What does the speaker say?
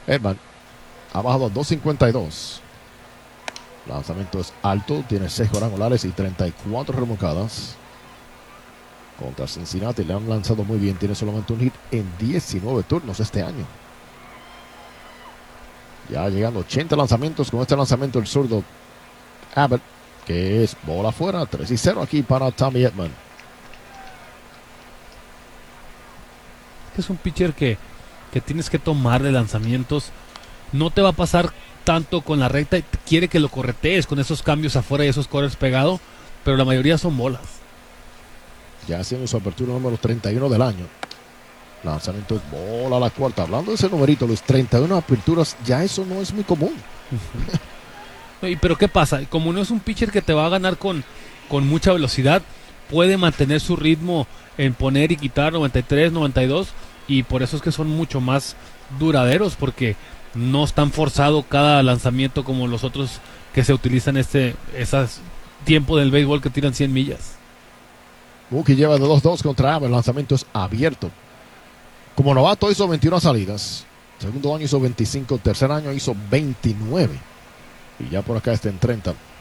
Edman ha bajado a 252. Lanzamiento es alto, tiene 6 cuadrangulares y 34 remolcadas. Contra Cincinnati le han lanzado muy bien, tiene solamente un hit en 19 turnos este año. Ya llegando 80 lanzamientos con este lanzamiento el zurdo Abbott, que es bola afuera, 3-0 aquí para Tommy Edman. Es un pitcher que tienes que tomar de lanzamientos. No te va a pasar tanto con la recta, quiere que lo corretees con esos cambios afuera y esos corners pegados, pero la mayoría son bolas. Ya haciendo su apertura número 31 del año. Lanzamiento es bola a la cuarta. Hablando de ese numerito, los 31 aperturas, ya eso no es muy común. Pero ¿qué pasa? Como no es un pitcher que te va a ganar con mucha velocidad, puede mantener su ritmo en poner y quitar 93, 92, y por eso es que son mucho más duraderos, porque no están forzado cada lanzamiento como los otros que se utilizan esas tiempo del béisbol que tiran 100 millas. Mookie lleva de 2-2 contra Abbott. El lanzamiento es abierto. Como novato hizo 21 salidas. Segundo año hizo 25. Tercer año hizo 29. Y ya por acá está en 30.